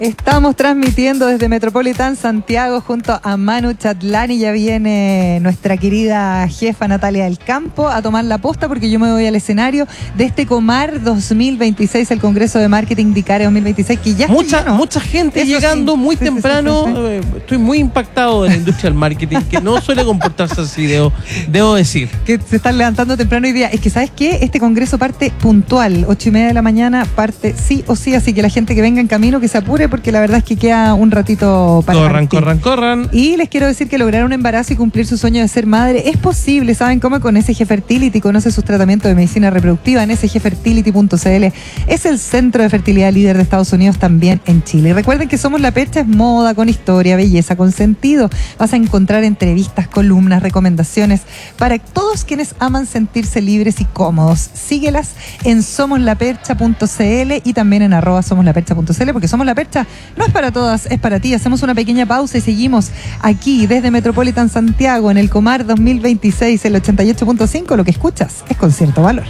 Estamos transmitiendo desde Metropolitan Santiago junto a Manu Chatlán y ya viene nuestra querida jefa Natalia del Campo a tomar la posta porque yo me voy al escenario de este Comar 2026, el Congreso de Marketing de ICARE 2026, que ya mucha gente eso llegando sí, muy temprano. Sí. Estoy muy impactado de la industria del marketing, que no suele comportarse así, debo decir. Que se están levantando temprano hoy día. Es que, ¿sabes qué? Este congreso parte puntual, 8:30 de la mañana, parte sí o sí, así que la gente que venga en camino, que se apure, porque la verdad es que queda un ratito para corran. Y les quiero decir que lograr un embarazo y cumplir su sueño de ser madre es posible. ¿Saben cómo? Con SG Fertility. Conoce sus tratamientos de medicina reproductiva en sgfertility.cl. Es el centro de fertilidad líder de Estados Unidos, también en Chile. Y recuerden que Somos la Percha es moda con historia, belleza, con sentido. Vas a encontrar entrevistas, columnas, recomendaciones para todos quienes aman sentirse libres y cómodos. Síguelas en somoslapercha.cl y también en @somoslapercha.cl, porque Somos la Percha no es para todas, es para ti. Hacemos una pequeña pausa y seguimos aquí desde Metropolitan Santiago en el Comar 2026, el 88.5. Lo que escuchas es con cierto valor.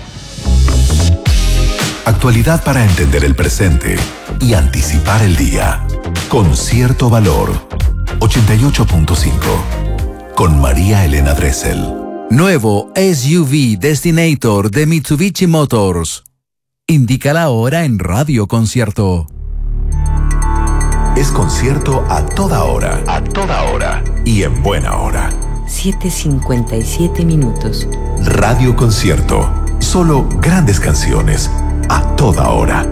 Actualidad para entender el presente y anticipar el día. Con cierto valor. 88.5. Con María Elena Dressel. Nuevo SUV Destinator de Mitsubishi Motors. Indica la hora en Radio Concierto. Es concierto a toda hora. A toda hora. Y en buena hora. 7:57 minutos. Radio Concierto. Solo grandes canciones. A toda hora.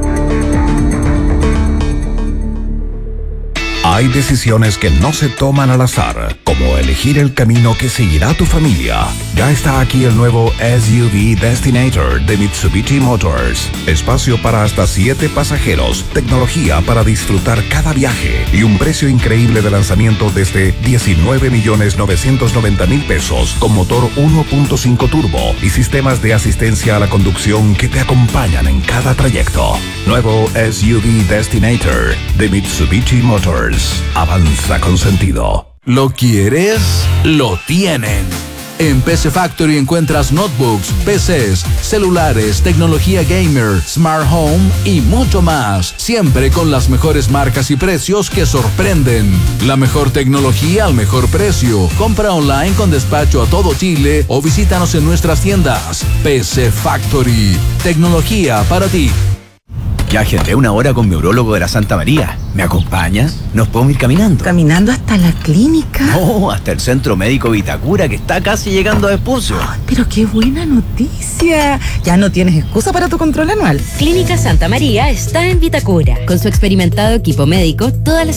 Hay decisiones que no se toman al azar, como elegir el camino que seguirá tu familia. Ya está aquí el nuevo SUV Destinator de Mitsubishi Motors. Espacio para hasta 7 pasajeros, tecnología para disfrutar cada viaje y un precio increíble de lanzamiento desde 19.990.000 pesos con motor 1.5 turbo y sistemas de asistencia a la conducción que te acompañan en cada trayecto. Nuevo SUV Destinator de Mitsubishi Motors. Avanza con sentido. ¿Lo quieres? Lo tienen. En PC Factory encuentras notebooks, PCs, celulares, tecnología gamer, smart home y mucho más. Siempre con las mejores marcas y precios que sorprenden. La mejor tecnología al mejor precio. Compra online con despacho a todo Chile o visítanos en nuestras tiendas. PC Factory. Tecnología para ti. Ya agendé una hora con mi urólogo de la Santa María. ¿Me acompaña? ¿Nos podemos ir caminando? ¿Caminando hasta la clínica? No, hasta el Centro Médico Vitacura, que está casi llegando a Vespucio. Pero qué buena noticia. Ya no tienes excusa para tu control anual. Clínica Santa María está en Vitacura. Con su experimentado equipo médico, todas las